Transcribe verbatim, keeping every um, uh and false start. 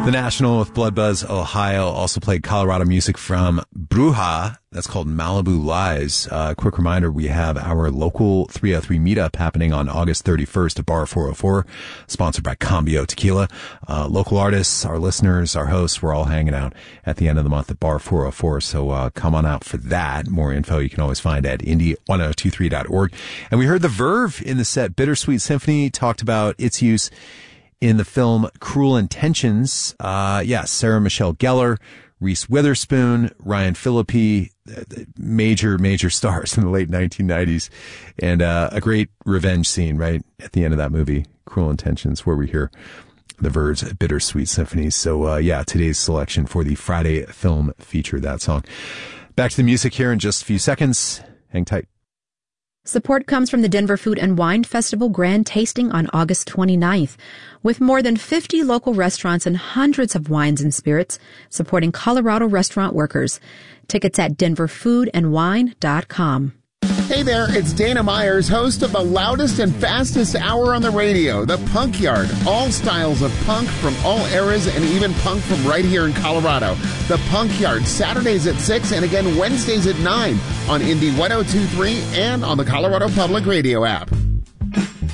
The National with Blood Buzz, Ohio, also played Colorado music from Bruja. That's called Malibu Lies. Uh, quick reminder, we have our local three oh three meetup happening on August thirty-first at Bar four oh four, sponsored by Cambio Tequila. Uh, local artists, our listeners, our hosts, we're all hanging out at the end of the month at Bar four oh four. So, uh, come on out for that. More info you can always find at indie ten twenty-three dot org. And we heard the Verve in the set. Bittersweet Symphony talked about its use in the film Cruel Intentions. Uh, yeah, Sarah Michelle Gellar, Reese Witherspoon, Ryan Phillippe, major, major stars in the late nineteen nineties. And, uh, a great revenge scene right at the end of that movie, Cruel Intentions, where we hear the Verve's Bittersweet Symphony. So, uh, yeah, today's selection for the Friday film feature, that song. Back to the music here in just a few seconds. Hang tight. Support comes from the Denver Food and Wine Festival Grand Tasting on August twenty-ninth. With more than fifty local restaurants and hundreds of wines and spirits supporting Colorado restaurant workers. Tickets at denver food and wine dot com. Hey there, it's Dana Myers, host of the loudest and fastest hour on the radio, The Punk Yard. All styles of punk from all eras and even punk from right here in Colorado. The Punk Yard, Saturdays at six and again Wednesdays at nine on Indie ten twenty-three and on the Colorado Public Radio app.